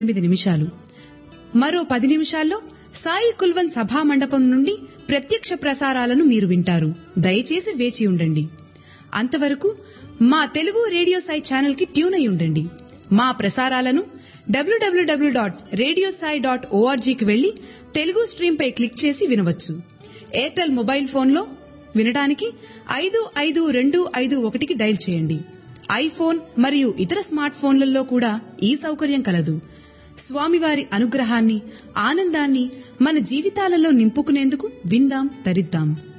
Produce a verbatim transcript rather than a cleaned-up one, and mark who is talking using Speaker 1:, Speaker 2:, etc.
Speaker 1: ఎనిమిది నిమిషాలు. మరో పది నిమిషాల్లో సాయి కుల్వన్ సభా మండపం నుండి ప్రత్యక్ష ప్రసారాలను మీరు వింటారు. దయచేసి వేచి ఉండండి. అంతవరకు మా తెలుగు రేడియో సాయి ఛానల్ కి ట్యూన్ అయి ఉండండి. మా ప్రసారాలను డబ్ల్యూడబ్ల్యూడబ్ల్యూ డాట్ రేడియో సాయి డాట్ ఓఆర్జీకి వెళ్లి తెలుగు స్ట్రీమ్ పై క్లిక్ చేసి వినవచ్చు. ఎయిర్టెల్ మొబైల్ ఫోన్లో వినడానికి ఐదు ఐదు రెండు ఐదు ఒకటికి డైల్ చేయండి. ఐఫోన్ మరియు ఇతర స్మార్ట్ ఫోన్లలో కూడా ఈ సౌకర్యం కలదు. స్వామివారి అనుగ్రహాన్ని, ఆనందాన్ని మన జీవితాలలో నింపుకునేందుకు విందాం, తరిద్దాం.